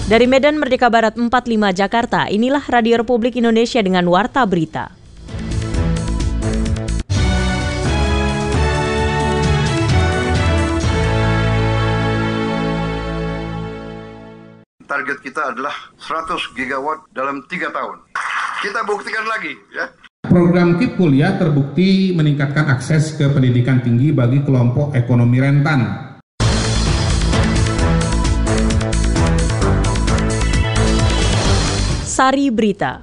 Dari Medan Merdeka Barat 45 Jakarta, inilah Radio Republik Indonesia dengan Warta Berita. Target kita adalah 100 gigawatt dalam 3 tahun. Kita buktikan lagi ya. Program KIP Kuliah terbukti meningkatkan akses ke pendidikan tinggi bagi kelompok ekonomi rentan. Sari Berita.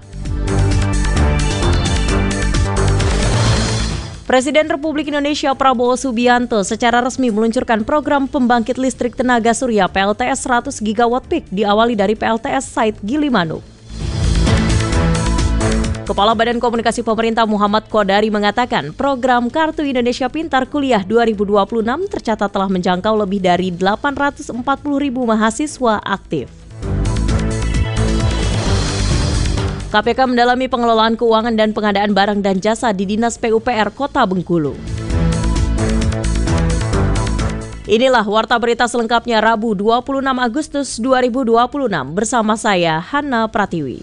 Presiden Republik Indonesia Prabowo Subianto secara resmi meluncurkan program pembangkit listrik tenaga surya PLTS 100 gigawatt peak diawali dari PLTS site Gilimanuk. Kepala Badan Komunikasi Pemerintah Muhammad Kodari mengatakan program Kartu Indonesia Pintar Kuliah 2026 tercatat telah menjangkau lebih dari 840.000 mahasiswa aktif. KPK mendalami pengelolaan keuangan dan pengadaan barang dan jasa di Dinas PUPR Kota Bengkulu. Inilah Warta Berita selengkapnya Rabu 26 Agustus 2026 bersama saya Hana Pratiwi.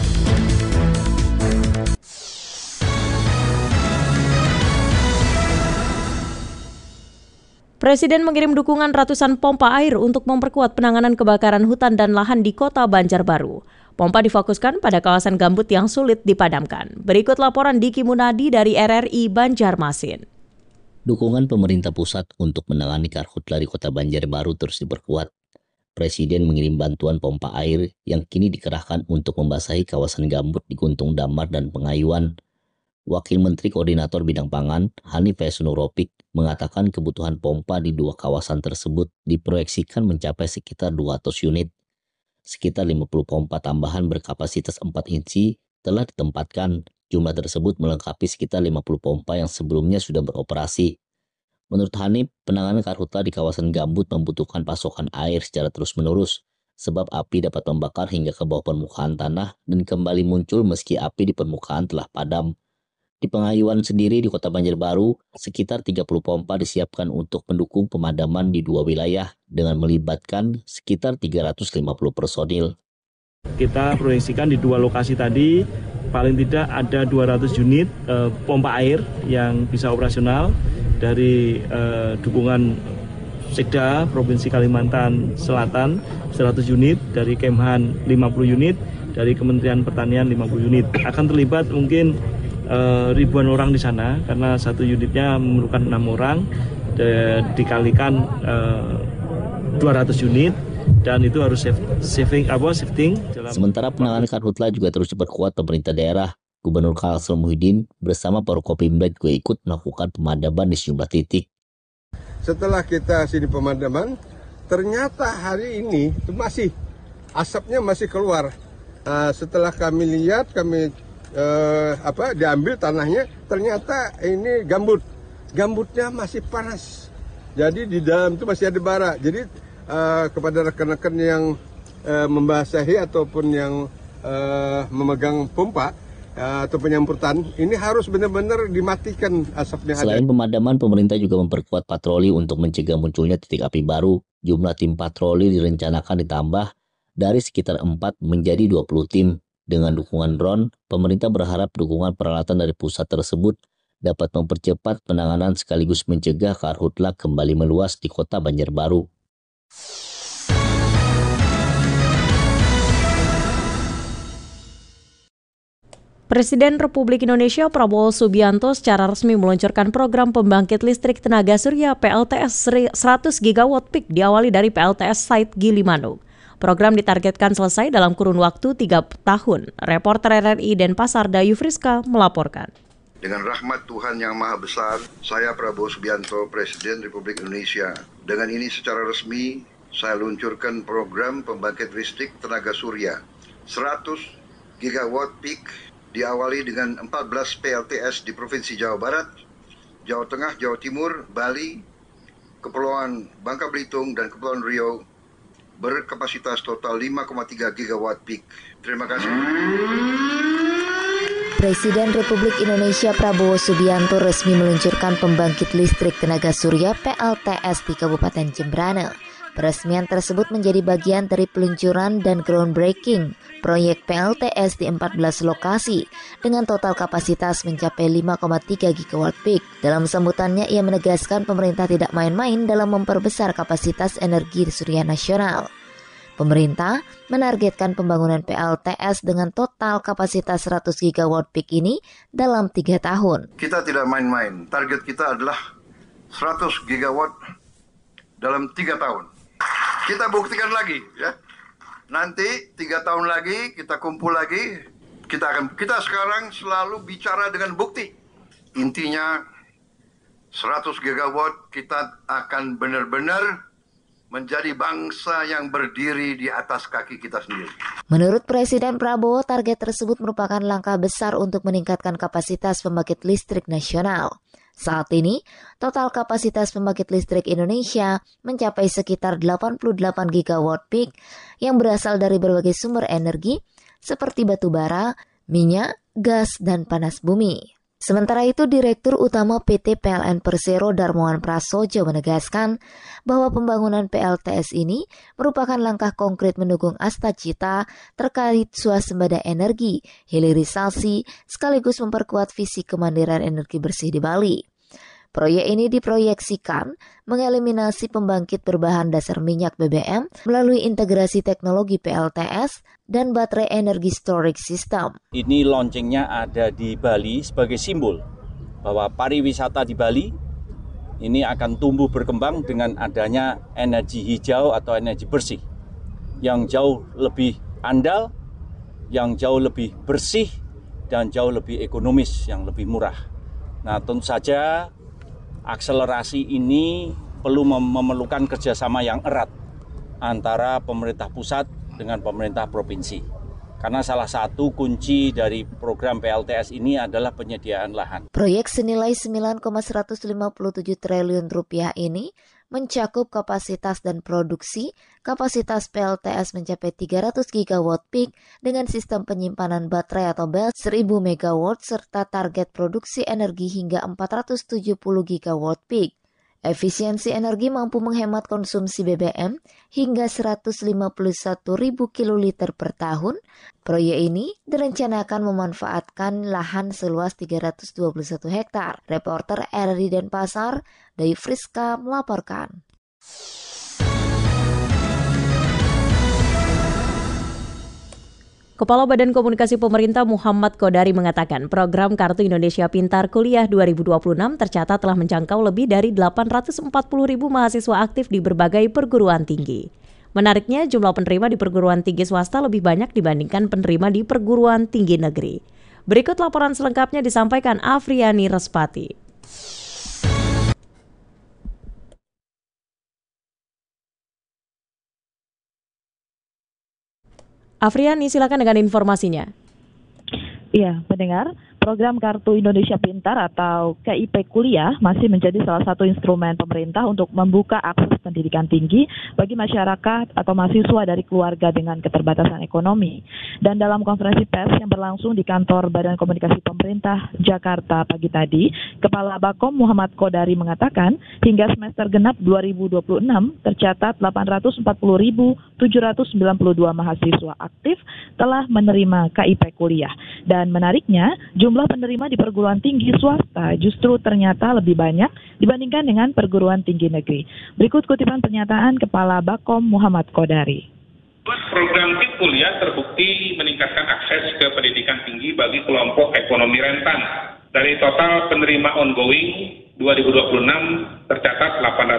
Presiden mengirim dukungan ratusan pompa air untuk memperkuat penanganan kebakaran hutan dan lahan di Kota Banjarbaru. Pompa difokuskan pada kawasan gambut yang sulit dipadamkan. Berikut laporan Diki Munadi dari RRI Banjarmasin. Dukungan pemerintah pusat untuk menangani karhutla di Kota Banjarbaru terus diperkuat. Presiden mengirim bantuan pompa air yang kini dikerahkan untuk membasahi kawasan gambut di Guntung Damar dan Pengayuan. Wakil Menteri Koordinator Bidang Pangan, Hanif Nuropik, mengatakan kebutuhan pompa di dua kawasan tersebut diproyeksikan mencapai sekitar 200 unit. Sekitar 50 pompa tambahan berkapasitas 4 inci telah ditempatkan. Jumlah tersebut melengkapi sekitar 50 pompa yang sebelumnya sudah beroperasi. Menurut Hanif, penanganan karhutla di kawasan gambut membutuhkan pasokan air secara terus-menerus, sebab api dapat membakar hingga ke bawah permukaan tanah dan kembali muncul meski api di permukaan telah padam. Di Pengayuan sendiri di Kota Banjarbaru, sekitar 30 pompa disiapkan untuk mendukung pemadaman di dua wilayah dengan melibatkan sekitar 350 personil. Kita proyeksikan di dua lokasi tadi paling tidak ada 200 unit pompa air yang bisa operasional dari dukungan Sekda Provinsi Kalimantan Selatan 100 unit, dari Kemhan 50 unit, dari Kementerian Pertanian 50 unit. Akan terlibat mungkin ribuan orang di sana karena satu unitnya memerlukan 6 orang dikalikan 200 unit dan itu harus shifting. Sementara penanganan karhutla juga terus diperkuat pemerintah daerah. Gubernur Kalsel Muhyiddin bersama Forkopimda juga ikut melakukan pemadaman di sejumlah titik. Setelah kita sini pemadaman, ternyata hari ini masih asapnya masih keluar. Setelah kami lihat, diambil tanahnya, ternyata ini gambutnya masih panas, jadi di dalam itu masih ada bara. Jadi kepada rekan-rekan yang membasahi ataupun yang memegang pompa atau penyamputan, ini harus benar-benar dimatikan asapnya. Selain pemadaman, pemerintah juga memperkuat patroli untuk mencegah munculnya titik api baru. Jumlah tim patroli direncanakan ditambah dari sekitar 4 menjadi 20 tim. Dengan dukungan drone, pemerintah berharap dukungan peralatan dari pusat tersebut dapat mempercepat penanganan sekaligus mencegah karhutla kembali meluas di Kota Banjarbaru. Presiden Republik Indonesia Prabowo Subianto secara resmi meluncurkan program pembangkit listrik tenaga surya PLTS 100 gigawatt peak diawali dari PLTS site Gilimanuk. Program ditargetkan selesai dalam kurun waktu 3 tahun. Reporter RRI Denpasar Dayu Friska melaporkan. Dengan rahmat Tuhan yang Maha Besar, saya Prabowo Subianto, Presiden Republik Indonesia. Dengan ini secara resmi, saya luncurkan program pembangkit listrik tenaga surya 100 gigawatt peak diawali dengan 14 PLTS di Provinsi Jawa Barat, Jawa Tengah, Jawa Timur, Bali, Kepulauan Bangka Belitung, dan Kepulauan Riau, berkapasitas total 5,3 gigawatt peak. Terima kasih. Presiden Republik Indonesia Prabowo Subianto resmi meluncurkan pembangkit listrik tenaga surya PLTS di Kabupaten Jembrana. Peresmian tersebut menjadi bagian dari peluncuran dan groundbreaking proyek PLTS di 14 lokasi dengan total kapasitas mencapai 5,3 gigawatt peak. Dalam sambutannya, ia menegaskan pemerintah tidak main-main dalam memperbesar kapasitas energi surya nasional. Pemerintah menargetkan pembangunan PLTS dengan total kapasitas 100 gigawatt peak ini dalam 3 tahun. Kita tidak main-main. Target kita adalah 100 gigawatt dalam 3 tahun. Kita buktikan lagi, ya. Nanti 3 tahun lagi kita kumpul lagi. Kita sekarang selalu bicara dengan bukti. Intinya 100 gigawatt kita akan benar-benar menjadi bangsa yang berdiri di atas kaki kita sendiri. Menurut Presiden Prabowo, target tersebut merupakan langkah besar untuk meningkatkan kapasitas pembangkit listrik nasional. Saat ini, total kapasitas pembangkit listrik Indonesia mencapai sekitar 88 gigawatt peak yang berasal dari berbagai sumber energi seperti batu bara, minyak, gas, dan panas bumi. Sementara itu, Direktur Utama PT PLN Persero Darmawan Prasojo menegaskan bahwa pembangunan PLTS ini merupakan langkah konkret mendukung Astacita terkait swasembada energi, hilirisasi, sekaligus memperkuat visi kemandirian energi bersih di Bali. Proyek ini diproyeksikan mengeliminasi pembangkit berbahan dasar minyak BBM melalui integrasi teknologi PLTS dan baterai energi storage system. Ini launchingnya ada di Bali sebagai simbol bahwa pariwisata di Bali ini akan tumbuh berkembang dengan adanya energi hijau atau energi bersih yang jauh lebih andal, yang jauh lebih bersih, dan jauh lebih ekonomis, yang lebih murah. Nah, tentu saja akselerasi ini perlu memerlukan kerjasama yang erat antara pemerintah pusat dengan pemerintah provinsi. Karena salah satu kunci dari program PLTS ini adalah penyediaan lahan. Proyek senilai 9,157 triliun rupiah ini mencakup kapasitas dan produksi. Kapasitas PLTS mencapai 300 gigawatt peak dengan sistem penyimpanan baterai atau BEL 1000 megawatt serta target produksi energi hingga 470 gigawatt peak. Efisiensi energi mampu menghemat konsumsi BBM hingga 151.000 kiloliter per tahun. Proyek ini direncanakan memanfaatkan lahan seluas 321 hektar. Reporter RRI Denpasar, Dai Friska melaporkan. Kepala Badan Komunikasi Pemerintah Muhammad Kodari mengatakan program Kartu Indonesia Pintar Kuliah 2026 tercatat telah menjangkau lebih dari 840.000 mahasiswa aktif di berbagai perguruan tinggi. Menariknya, jumlah penerima di perguruan tinggi swasta lebih banyak dibandingkan penerima di perguruan tinggi negeri. Berikut laporan selengkapnya disampaikan Afriani Respati. Afriani, silakan dengan informasinya. Iya, pendengar, program Kartu Indonesia Pintar atau KIP Kuliah masih menjadi salah satu instrumen pemerintah untuk membuka akses pendidikan tinggi bagi masyarakat atau mahasiswa dari keluarga dengan keterbatasan ekonomi. Dan dalam konferensi pers yang berlangsung di kantor Badan Komunikasi Pemerintah Jakarta pagi tadi, Kepala Bakom Muhammad Kodari mengatakan hingga semester genap 2026 tercatat 840.792 mahasiswa aktif telah menerima KIP Kuliah. Dan menariknya, jumlah penerima di perguruan tinggi swasta justru ternyata lebih banyak dibandingkan dengan perguruan tinggi negeri. Berikut kutipan pernyataan Kepala Bakom Muhammad Kodari. Program KIP Kuliah terbukti meningkatkan akses ke pendidikan tinggi bagi kelompok ekonomi rentan. Dari total penerima ongoing 2026 tercatat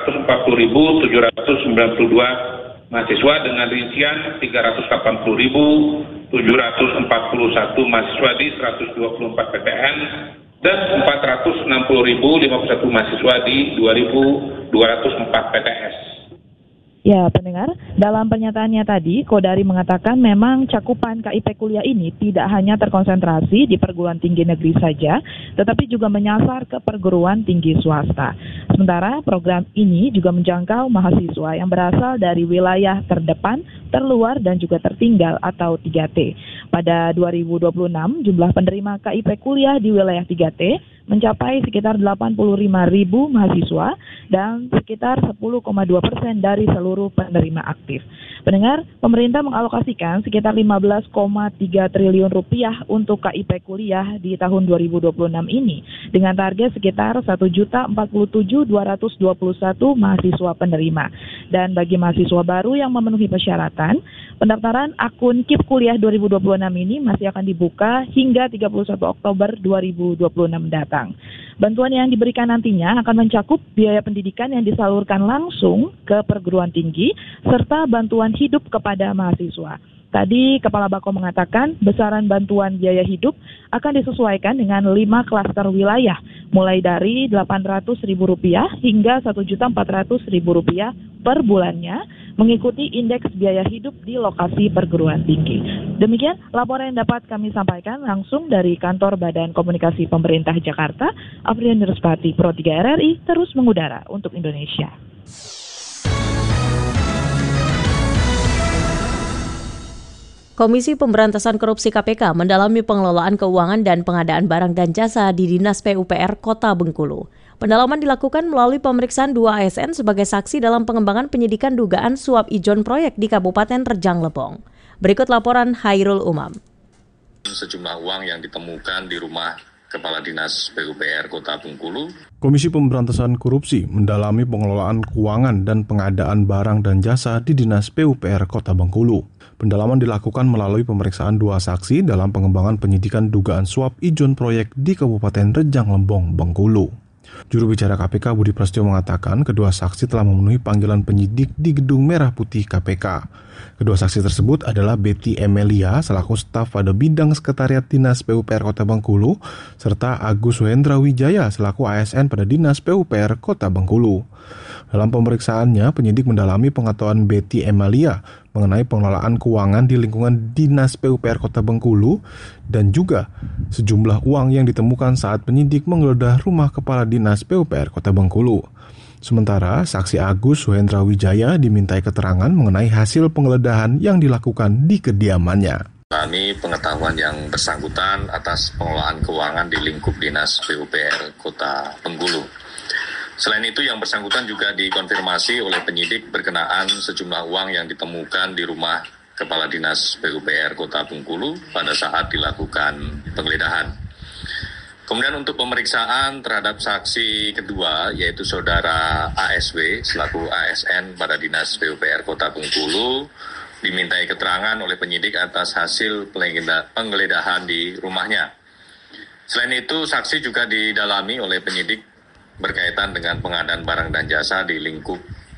840.792 mahasiswa dengan rincian 380.741 mahasiswa di 124 PTN dan 460.051 mahasiswa di 2.204 PTS. Ya, pendengar, dalam pernyataannya tadi, Kodari mengatakan memang cakupan KIP Kuliah ini tidak hanya terkonsentrasi di perguruan tinggi negeri saja, tetapi juga menyasar ke perguruan tinggi swasta. Sementara program ini juga menjangkau mahasiswa yang berasal dari wilayah terdepan, terluar, dan juga tertinggal atau 3T. Pada 2026, jumlah penerima KIP kuliah di wilayah 3T mencapai sekitar 85.000 mahasiswa dan sekitar 10,2% dari seluruh penerima aktif. Pendengar, pemerintah mengalokasikan sekitar 15,3 triliun rupiah untuk KIP kuliah di tahun 2026 ini dengan target sekitar 1.047.221 mahasiswa penerima. Dan bagi mahasiswa baru yang memenuhi persyaratan, pendaftaran akun KIP kuliah 2026 ini masih akan dibuka hingga 31 Oktober 2026 datang. Bantuan yang diberikan nantinya akan mencakup biaya pendidikan yang disalurkan langsung ke perguruan tinggi serta bantuan hidup kepada mahasiswa. Tadi Kepala Bako mengatakan besaran bantuan biaya hidup akan disesuaikan dengan 5 klaster wilayah, mulai dari Rp800.000 hingga Rp1.400.000 per bulannya, mengikuti indeks biaya hidup di lokasi perguruan tinggi. Demikian laporan yang dapat kami sampaikan langsung dari Kantor Badan Komunikasi Pemerintah Jakarta. Afrian Nurspati, Pro 3 RRI, terus mengudara untuk Indonesia. Komisi Pemberantasan Korupsi KPK mendalami pengelolaan keuangan dan pengadaan barang dan jasa di Dinas PUPR Kota Bengkulu. Pendalaman dilakukan melalui pemeriksaan 2 ASN sebagai saksi dalam pengembangan penyidikan dugaan suap ijon proyek di Kabupaten Rejang Lebong. Berikut laporan Hairul Umam. Sejumlah uang yang ditemukan di rumah Kepala Dinas PUPR Kota Bengkulu. Komisi Pemberantasan Korupsi mendalami pengelolaan keuangan dan pengadaan barang dan jasa di Dinas PUPR Kota Bengkulu. Pendalaman dilakukan melalui pemeriksaan 2 saksi dalam pengembangan penyidikan dugaan suap ijon proyek di Kabupaten Rejang Lebong, Bengkulu. Juru bicara KPK Budi Prasetyo mengatakan kedua saksi telah memenuhi panggilan penyidik di Gedung Merah Putih KPK. Kedua saksi tersebut adalah Betty Emelia selaku staf pada bidang sekretariat Dinas PUPR Kota Bengkulu serta Agus Wendra Wijaya selaku ASN pada Dinas PUPR Kota Bengkulu. Dalam pemeriksaannya, penyidik mendalami pengetahuan Betty Emelia mengenai pengelolaan keuangan di lingkungan Dinas PUPR Kota Bengkulu dan juga sejumlah uang yang ditemukan saat penyidik menggeledah rumah Kepala Dinas PUPR Kota Bengkulu. Sementara, saksi Agus Wendra Wijaya dimintai keterangan mengenai hasil penggeledahan yang dilakukan di kediamannya. Kami pengetahuan yang bersangkutan atas pengelolaan keuangan di lingkup Dinas PUPR Kota Bengkulu. Selain itu, yang bersangkutan juga dikonfirmasi oleh penyidik berkenaan sejumlah uang yang ditemukan di rumah Kepala Dinas PUPR Kota Bengkulu pada saat dilakukan penggeledahan. Kemudian untuk pemeriksaan terhadap saksi kedua, yaitu Saudara ASW selaku ASN pada Dinas PUPR Kota Bengkulu, dimintai keterangan oleh penyidik atas hasil penggeledahan di rumahnya. Selain itu, saksi juga didalami oleh penyidik berkaitan dengan pengadaan barang dan jasa di lingkup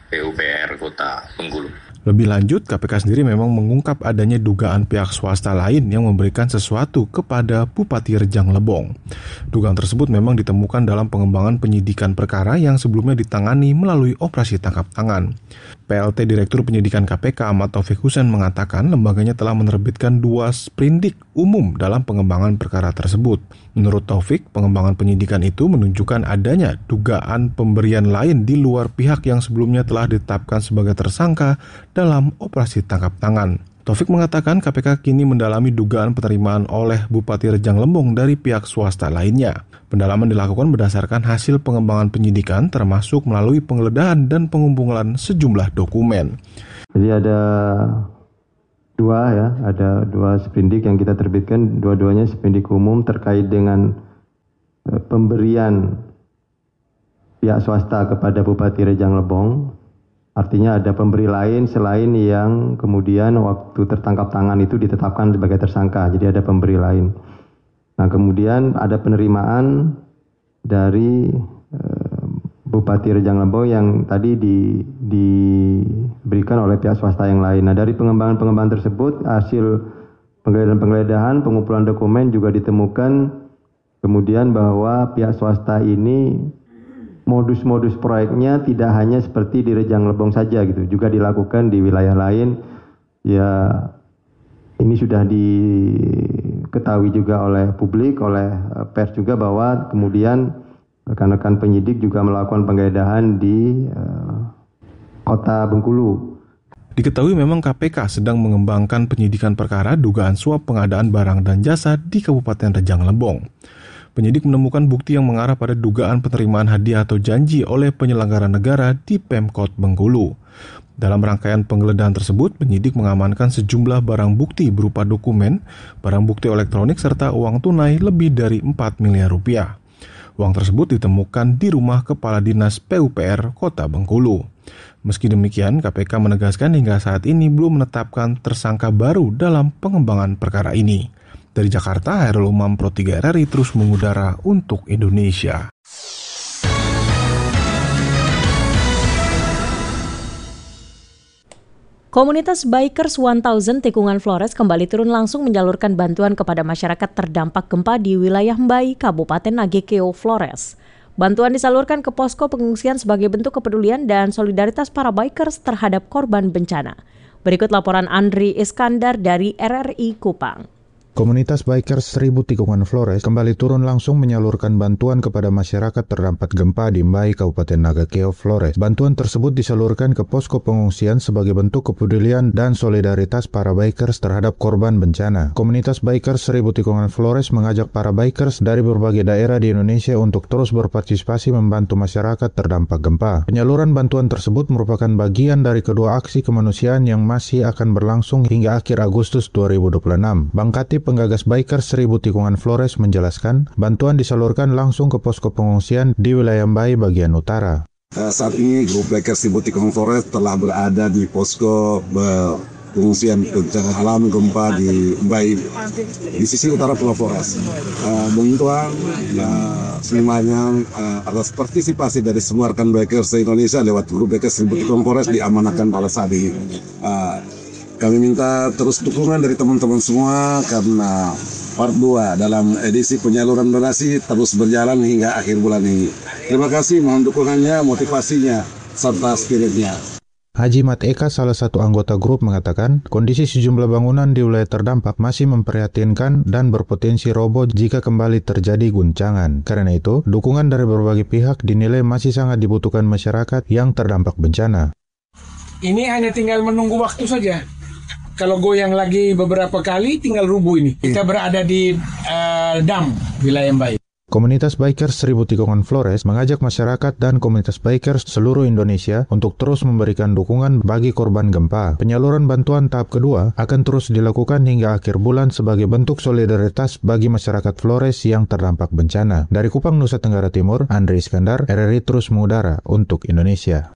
PUPR Kota Bengkulu. Lebih lanjut, KPK sendiri memang mengungkap adanya dugaan pihak swasta lain yang memberikan sesuatu kepada Bupati Rejang Lebong. Dugaan tersebut memang ditemukan dalam pengembangan penyidikan perkara yang sebelumnya ditangani melalui operasi tangkap tangan. PLT Direktur Penyidikan KPK Ahmad Taufik Husain mengatakan lembaganya telah menerbitkan 2 sprindik umum dalam pengembangan perkara tersebut. Menurut Taufik, pengembangan penyidikan itu menunjukkan adanya dugaan pemberian lain di luar pihak yang sebelumnya telah ditetapkan sebagai tersangka dalam operasi tangkap tangan. Taufik mengatakan KPK kini mendalami dugaan penerimaan oleh Bupati Rejang Lebong dari pihak swasta lainnya. Pendalaman dilakukan berdasarkan hasil pengembangan penyidikan termasuk melalui penggeledahan dan pengumpulan sejumlah dokumen. Jadi ada dua sprindik yang kita terbitkan, dua-duanya sprindik umum terkait dengan pemberian pihak swasta kepada Bupati Rejang Lebong. Artinya ada pemberi lain selain yang kemudian waktu tertangkap tangan itu ditetapkan sebagai tersangka. Jadi ada pemberi lain. Nah kemudian ada penerimaan dari Bupati Rejang Lebong yang tadi diberikan oleh pihak swasta yang lain. Nah dari pengembangan tersebut hasil penggeledahan, pengumpulan dokumen juga ditemukan kemudian bahwa pihak swasta ini modus-modus proyeknya tidak hanya seperti di Rejang Lebong saja gitu, juga dilakukan di wilayah lain. Ya, ini sudah diketahui juga oleh publik, oleh pers juga bahwa kemudian rekan-rekan penyidik juga melakukan penggeledahan di Kota Bengkulu. Diketahui memang KPK sedang mengembangkan penyidikan perkara dugaan suap pengadaan barang dan jasa di Kabupaten Rejang Lembong. Penyidik menemukan bukti yang mengarah pada dugaan penerimaan hadiah atau janji oleh penyelenggara negara di Pemkot Bengkulu. Dalam rangkaian penggeledahan tersebut, penyidik mengamankan sejumlah barang bukti berupa dokumen, barang bukti elektronik, serta uang tunai lebih dari 4 miliar rupiah. Uang tersebut ditemukan di rumah Kepala Dinas PUPR Kota Bengkulu. Meski demikian, KPK menegaskan hingga saat ini belum menetapkan tersangka baru dalam pengembangan perkara ini. Dari Jakarta, Hairul Umam, Pro 3 RRI terus mengudara untuk Indonesia. Komunitas Bikers 1000 Tikungan Flores kembali turun langsung menyalurkan bantuan kepada masyarakat terdampak gempa di wilayah Mbai, Kabupaten Nagekeo, Flores. Bantuan disalurkan ke posko pengungsian sebagai bentuk kepedulian dan solidaritas para bikers terhadap korban bencana. Berikut laporan Andri Iskandar dari RRI Kupang. Komunitas Bikers 1000 Tikungan Flores kembali turun langsung menyalurkan bantuan kepada masyarakat terdampak gempa di Mbai, Kabupaten Nagekeo, Flores. Bantuan tersebut disalurkan ke posko pengungsian sebagai bentuk kepedulian dan solidaritas para bikers terhadap korban bencana. Komunitas Bikers 1000 Tikungan Flores mengajak para bikers dari berbagai daerah di Indonesia untuk terus berpartisipasi membantu masyarakat terdampak gempa. Penyaluran bantuan tersebut merupakan bagian dari kedua aksi kemanusiaan yang masih akan berlangsung hingga akhir Agustus 2026. Bang Katib, penggagas Bikers 1000 Tikungan Flores, menjelaskan bantuan disalurkan langsung ke posko pengungsian di wilayah Mbai bagian utara. Saat ini grup Bikers 1000 Tikungan Flores telah berada di posko pengungsian bencana alam gempa di Mbai di sisi utara Pulau Flores. Bantuan semuanya atas partisipasi dari semua rekan Bikers Indonesia lewat grup Bikers 1000 Tikungan Flores diamanahkan pada saat ini. Kami minta terus dukungan dari teman-teman semua karena part 2 dalam edisi penyaluran donasi terus berjalan hingga akhir bulan ini. Terima kasih, mohon dukungannya, motivasinya, serta spiritnya. Haji Mat Eka, salah satu anggota grup, mengatakan kondisi sejumlah bangunan di wilayah terdampak masih memprihatinkan dan berpotensi roboh jika kembali terjadi guncangan. Karena itu, dukungan dari berbagai pihak dinilai masih sangat dibutuhkan masyarakat yang terdampak bencana. Ini hanya tinggal menunggu waktu saja. Kalau goyang lagi beberapa kali, tinggal rubuh ini. Kita berada di dam wilayah Mbai. Komunitas Bikers 1000 Tikungan Flores mengajak masyarakat dan komunitas bikers seluruh Indonesia untuk terus memberikan dukungan bagi korban gempa. Penyaluran bantuan tahap kedua akan terus dilakukan hingga akhir bulan sebagai bentuk solidaritas bagi masyarakat Flores yang terdampak bencana. Dari Kupang, Nusa Tenggara Timur, Andri Iskandar, RRI terus mengudara untuk Indonesia.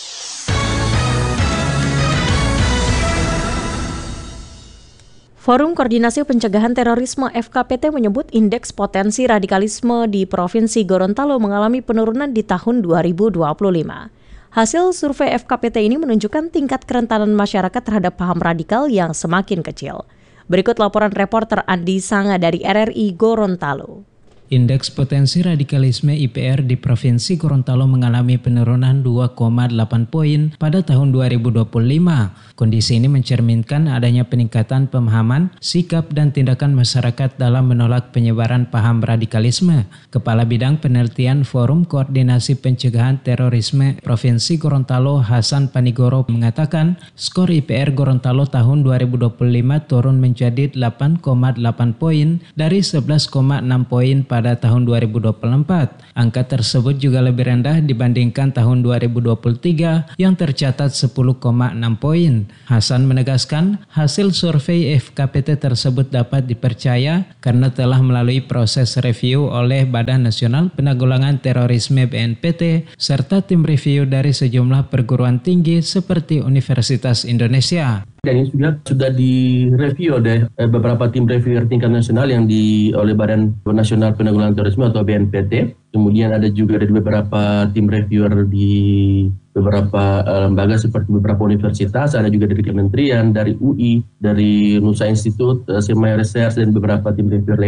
Forum Koordinasi Pencegahan Terorisme FKPT menyebut indeks potensi radikalisme di Provinsi Gorontalo mengalami penurunan di tahun 2025. Hasil survei FKPT ini menunjukkan tingkat kerentanan masyarakat terhadap paham radikal yang semakin kecil. Berikut laporan reporter Andi Sanga dari RRI Gorontalo. Indeks potensi radikalisme IPR di Provinsi Gorontalo mengalami penurunan 2,8 poin pada tahun 2025. Kondisi ini mencerminkan adanya peningkatan pemahaman, sikap, dan tindakan masyarakat dalam menolak penyebaran paham radikalisme. Kepala Bidang Penelitian Forum Koordinasi Pencegahan Terorisme Provinsi Gorontalo, Hasan Panigoro, mengatakan skor IPR Gorontalo tahun 2025 turun menjadi 8,8 poin dari 11,6 poin pada tahun 2024. Angka tersebut juga lebih rendah dibandingkan tahun 2023 yang tercatat 10,6 poin. Hasan menegaskan hasil survei FKPT tersebut dapat dipercaya karena telah melalui proses review oleh Badan Nasional Penanggulangan Terorisme BNPT serta tim review dari sejumlah perguruan tinggi seperti Universitas Indonesia. Dan ini sudah direview oleh beberapa tim reviewer tingkat nasional yang oleh Badan Nasional Penanggulangan Terorisme atau BNPT. Kemudian ada juga dari beberapa tim reviewer di beberapa lembaga seperti beberapa universitas, ada juga dari kementerian, dari UI, dari Nusa Institute, Semai Research, dan beberapa tim reviewer lainnya.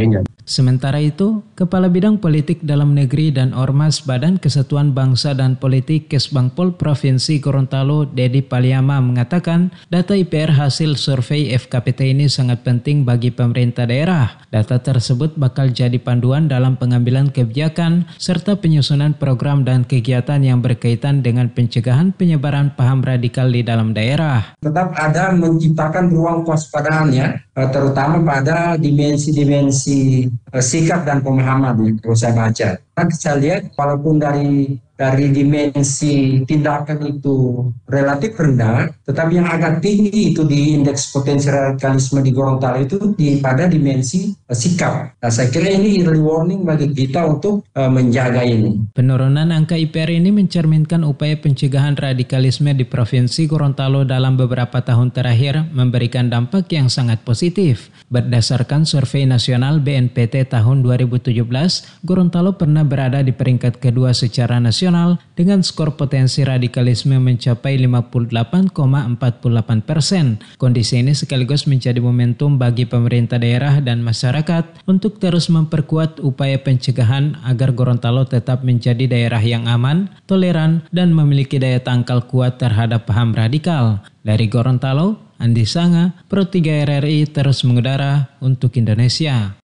Sementara itu, Kepala Bidang Politik Dalam Negeri dan Ormas Badan Kesatuan Bangsa dan Politik Kesbangpol Provinsi Gorontalo, Dedi Paliama mengatakan data IPR hasil survei FKPT ini sangat penting bagi pemerintah daerah. Data tersebut bakal jadi panduan dalam pengambilan kebijakan serta penyusunan program dan kegiatan yang berkaitan dengan pencegahan penyebaran paham radikal di dalam daerah. Tetap ada menciptakan ruang kewaspadaan ya, terutama pada dimensi-dimensi sikap dan pemahaman yang kalau saya baca. Saya lihat walaupun dari dimensi tindakan itu relatif rendah, tetapi yang agak tinggi itu di indeks potensi radikalisme di Gorontalo itu pada dimensi sikap. Nah, saya kira ini early warning bagi kita untuk menjaga ini. Penurunan angka IPR ini mencerminkan upaya pencegahan radikalisme di Provinsi Gorontalo dalam beberapa tahun terakhir memberikan dampak yang sangat positif. Berdasarkan survei nasional BNPT tahun 2017, Gorontalo pernah berada di peringkat kedua secara nasional dengan skor potensi radikalisme mencapai 58,48%. Kondisi ini sekaligus menjadi momentum bagi pemerintah daerah dan masyarakat untuk terus memperkuat upaya pencegahan agar Gorontalo tetap menjadi daerah yang aman, toleran, dan memiliki daya tangkal kuat terhadap paham radikal. Dari Gorontalo, Andi Sanga, Pro 3 RRI terus mengudara untuk Indonesia.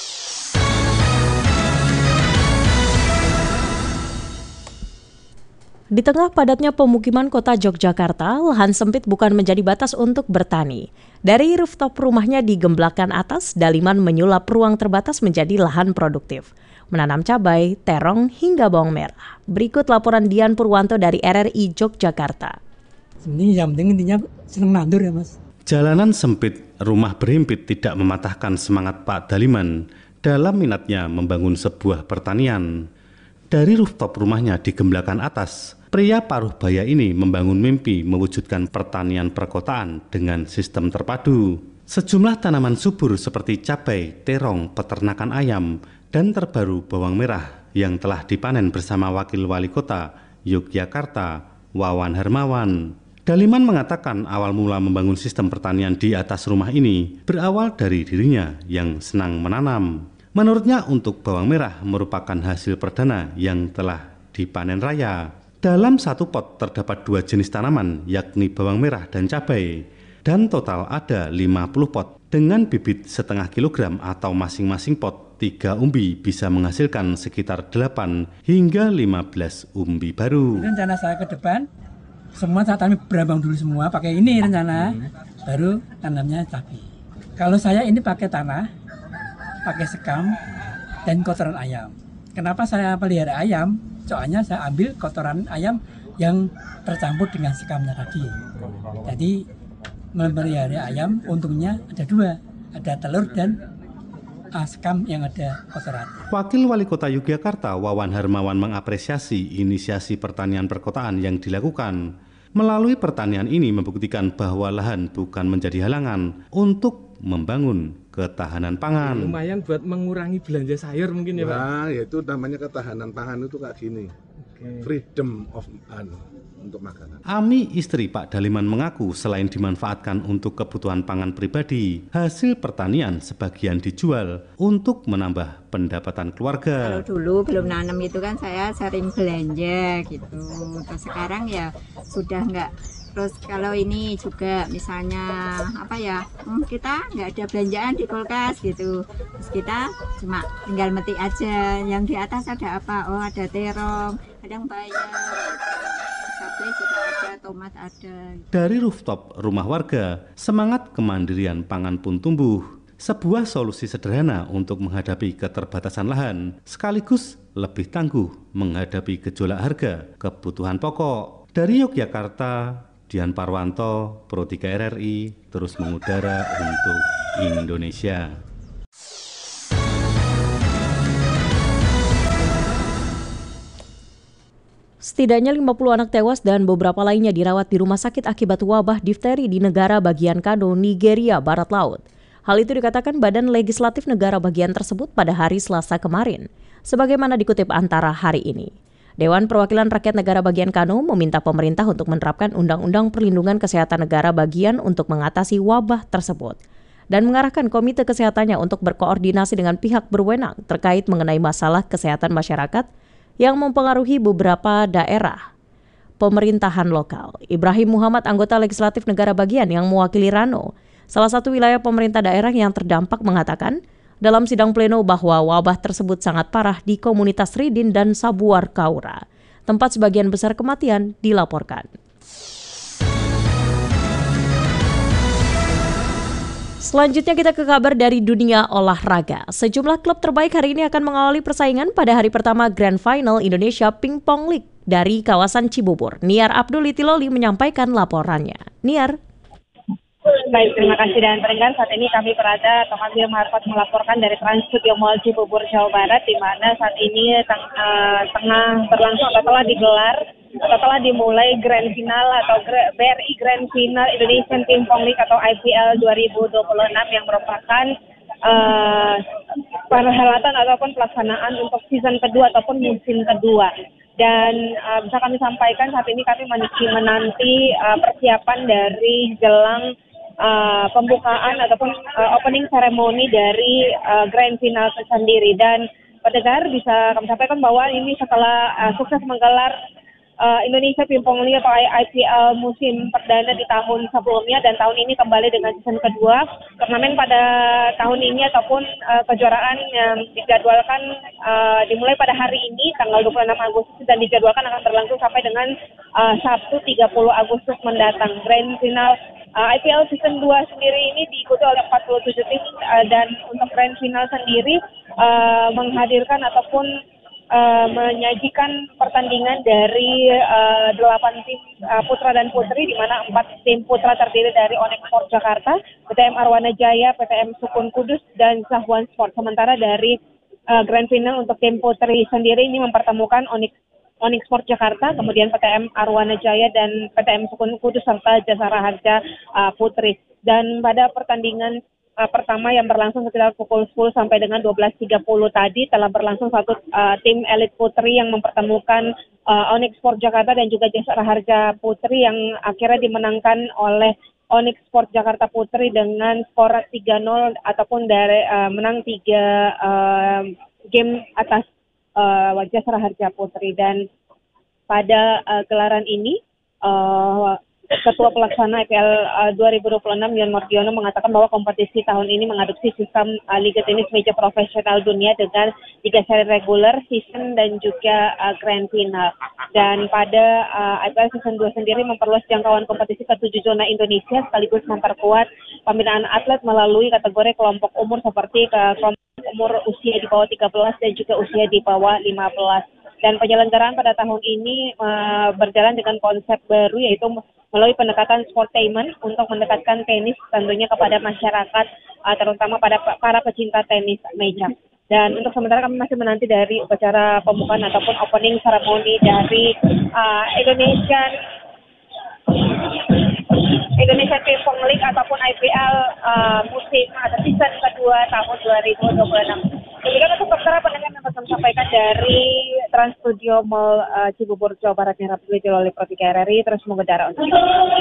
Di tengah padatnya pemukiman kota Yogyakarta, lahan sempit bukan menjadi batas untuk bertani. Dari rooftop rumahnya di Gemblakan Atas, Daliman menyulap ruang terbatas menjadi lahan produktif. Menanam cabai, terong, hingga bawang merah. Berikut laporan Dian Purwanto dari RRI Yogyakarta. Sebenarnya yang penting intinya senang nandur ya Mas. Jalanan sempit, rumah berhimpit tidak mematahkan semangat Pak Daliman dalam minatnya membangun sebuah pertanian. Dari rooftop rumahnya di Gemblakan Atas, pria paruh baya ini membangun mimpi mewujudkan pertanian perkotaan dengan sistem terpadu. Sejumlah tanaman subur seperti cabai, terong, peternakan ayam, dan terbaru bawang merah yang telah dipanen bersama Wakil Wali Kota Yogyakarta, Wawan Hermawan. Daliman mengatakan awal mula membangun sistem pertanian di atas rumah ini berawal dari dirinya yang senang menanam. Menurutnya untuk bawang merah merupakan hasil perdana yang telah dipanen raya. Dalam satu pot terdapat 2 jenis tanaman yakni bawang merah dan cabai. Dan total ada 50 pot dengan bibit setengah kilogram atau masing-masing pot 3 umbi bisa menghasilkan sekitar 8 hingga 15 umbi baru. Rencana saya ke depan, semua saya tanam berambang dulu semua, pakai ini rencana, baru tanamnya cabai. Kalau saya ini pakai tanah, pakai sekam dan kotoran ayam. Kenapa saya pelihara ayam? Soalnya saya ambil kotoran ayam yang tercampur dengan sekamnya tadi. Jadi memelihara ayam untungnya ada 2, ada telur dan sekam yang ada kotoran. Wakil Wali Kota Yogyakarta Wawan Hermawan mengapresiasi inisiasi pertanian perkotaan yang dilakukan. Melalui pertanian ini membuktikan bahwa lahan bukan menjadi halangan untuk membangun ketahanan pangan. Lumayan buat mengurangi belanja sayur mungkin ya Pak? Nah, itu namanya ketahanan pangan itu kayak gini. Freedom of untuk makanan. Ami, istri Pak Daliman, mengaku selain dimanfaatkan untuk kebutuhan pangan pribadi, hasil pertanian sebagian dijual untuk menambah pendapatan keluarga. Kalau dulu belum nanam itu kan saya sering belanja gitu. Terus sekarang ya sudah enggak. Terus kalau ini juga misalnya kita nggak ada belanjaan di kulkas gitu, terus kita cuma tinggal metik aja. Yang di atas ada apa? Oh ada terong, kadang bayam, cabai juga ada, tomat ada. Dari rooftop rumah warga, semangat kemandirian pangan pun tumbuh. Sebuah solusi sederhana untuk menghadapi keterbatasan lahan, sekaligus lebih tangguh menghadapi gejolak harga kebutuhan pokok. Dari Yogyakarta, Dian Purwanto, Pro 3 RRI, terus mengudara untuk Indonesia. Setidaknya 50 anak tewas dan beberapa lainnya dirawat di rumah sakit akibat wabah difteri di negara bagian Kano, Nigeria, Barat Laut. Hal itu dikatakan Badan Legislatif negara bagian tersebut pada hari Selasa kemarin, sebagaimana dikutip Antara hari ini. Dewan Perwakilan Rakyat Negara Bagian Kano meminta pemerintah untuk menerapkan Undang-Undang Perlindungan Kesehatan Negara Bagian untuk mengatasi wabah tersebut. dan mengarahkan komite kesehatannya untuk berkoordinasi dengan pihak berwenang terkait mengenai masalah kesehatan masyarakat yang mempengaruhi beberapa daerah pemerintahan lokal. Ibrahim Muhammad, anggota legislatif negara bagian yang mewakili Rano, salah satu wilayah pemerintah daerah yang terdampak, mengatakan dalam sidang pleno bahwa wabah tersebut sangat parah di komunitas Ridin dan Sabuar Kaura, tempat sebagian besar kematian dilaporkan. Selanjutnya kita ke kabar dari dunia olahraga. Sejumlah klub terbaik hari ini akan mengawali persaingan pada hari pertama Grand Final Indonesia Pingpong League dari kawasan Cibubur. Niar Abdul Itiloli menyampaikan laporannya. Niar. Baik, terima kasih dan pendengar. Saat ini kami berada atau kami melaporkan dari Trans Studio Mall Cibubur, Jawa Barat, di mana saat ini tengah berlangsung atau telah digelar atau telah dimulai Grand Final atau BRI Grand Final Indonesian Pingpong League atau IPL 2026 yang merupakan perhelatan ataupun pelaksanaan untuk season kedua ataupun musim kedua. Dan bisa kami sampaikan saat ini kami masih menanti persiapan dari jelang pembukaan ataupun opening ceremony dari Grand Final sendiri. Dan pendengar bisa kami sampaikan bahwa ini setelah sukses menggelar Indonesia Pingpong League atau IPL musim perdana di tahun sebelumnya dan tahun ini kembali dengan season kedua. Turnamen pada tahun ini ataupun kejuaraan yang dijadwalkan dimulai pada hari ini tanggal 26 Agustus dan dijadwalkan akan berlangsung sampai dengan Sabtu 30 Agustus mendatang. Grand Final IPL season 2 sendiri ini diikuti oleh 47 tim dan untuk Grand Final sendiri menghadirkan ataupun menyajikan pertandingan dari 8 tim putra dan putri, di mana 4 tim putra terdiri dari Onyx Sport Jakarta, PTM Arwana Jaya, PTM Sukun Kudus, dan Sahwan Sport. Sementara dari Grand Final untuk tim putri sendiri ini mempertemukan Onyx Sport Jakarta, kemudian PTM Arwana Jaya dan PTM Sukun Kudus serta Jasara Harja Putri. Dan pada pertandingan pertama yang berlangsung sekitar pukul 10 sampai dengan 12.30 tadi telah berlangsung satu tim elit putri yang mempertemukan Onyx Sport Jakarta dan juga Jasara Harja Putri yang akhirnya dimenangkan oleh Onyx Sport Jakarta Putri dengan skor 3-0 ataupun dari menang 3 game atas Jasara Harja Putri. Dan pada gelaran ini Ketua Pelaksana IPL 2026 Yon Mordiono mengatakan bahwa kompetisi tahun ini mengadopsi sistem Liga Tenis Meja Profesional Dunia dengan 3 seri regular, season, dan juga Grand Final. Dan pada IPL Season 2 sendiri memperluas jangkauan kompetisi ke 7 zona Indonesia sekaligus memperkuat pembinaan atlet melalui kategori kelompok umur seperti kelompok umur usia di bawah 13 dan juga usia di bawah 15. Dan penyelenggaraan pada tahun ini berjalan dengan konsep baru yaitu melalui pendekatan sportainment untuk mendekatkan tenis tentunya kepada masyarakat, terutama pada para pecinta tenis meja. Dan untuk sementara kami masih menanti dari upacara pembukaan ataupun opening ceremony dari Indonesia Pingpong League ataupun IPL musim atau season kedua tahun 2026. Demikian untuk sementara pendengar yang kami sampaikan dari Trans Studio Mall Cibubur, Jawa Barat, Niar Abdul Itiloli, Pro 3 RRI, terus mengudara untuk